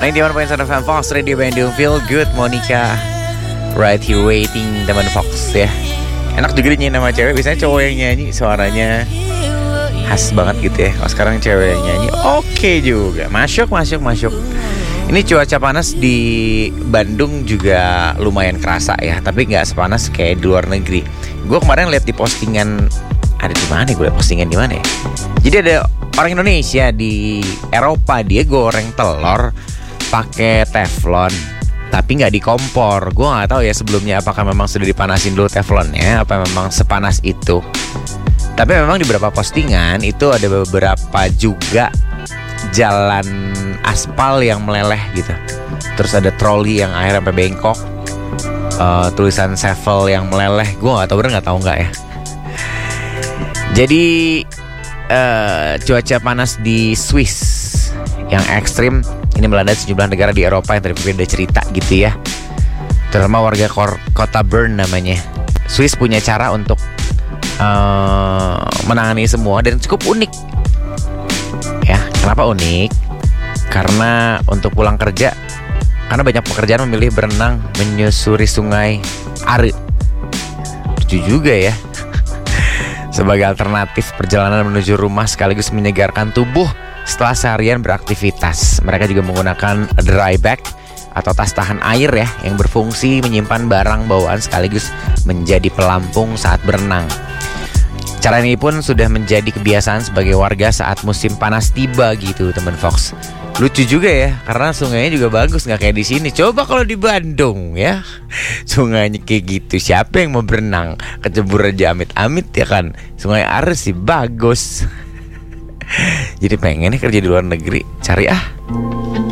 91.7 FM Fox Radio Bandung. Feel good Monica, right here waiting, teman Fox ya. Enak juga nyanyi nama cewek. Biasanya cowok yang nyanyi suaranya khas banget gitu ya. Kalau sekarang cewek yang nyanyi oke juga. Masuk. Ini cuaca panas di Bandung juga lumayan kerasa ya, tapi nggak sepanas kayak di luar negeri. Gue kemarin lihat di postingan, ada di mana? Gue lihat postingan di mana ya? Jadi ada orang Indonesia di Eropa, dia goreng telur pakai teflon, tapi nggak di kompor. Gue nggak tahu ya sebelumnya apakah memang sudah dipanasin dulu teflonnya, apa memang sepanas itu. Tapi memang di beberapa postingan itu ada beberapa juga jalan aspal yang meleleh gitu. Terus ada troli yang akhirnya sampai bengkok, tulisan sevel yang meleleh. Gue nggak tahu bener, nggak tahu nggak ya. Jadi cuaca panas di Swiss yang ekstrim ini melanda sejumlah negara di Eropa yang tadi udah cerita gitu ya. Terutama warga kota Bern namanya. Swiss punya cara untuk menangani semua dan cukup unik. Ya, kenapa unik? Karena untuk pulang kerja, karena banyak pekerjaan memilih berenang menyusuri sungai Are. Lucu juga ya. Sebagai alternatif perjalanan menuju rumah sekaligus menyegarkan tubuh setelah seharian beraktivitas. Mereka juga menggunakan dry bag atau tas tahan air ya, yang berfungsi menyimpan barang bawaan sekaligus menjadi pelampung saat berenang. Cara ini pun sudah menjadi kebiasaan sebagai warga saat musim panas tiba gitu, teman Fox. Lucu juga ya, karena sungainya juga bagus, nggak kayak di sini. Coba kalau di Bandung ya, sungainya kayak gitu, siapa yang mau berenang? Kecebur aja amit-amit ya kan. Sungai Are sih bagus. Jadi pengen nih kerja di luar negeri, cari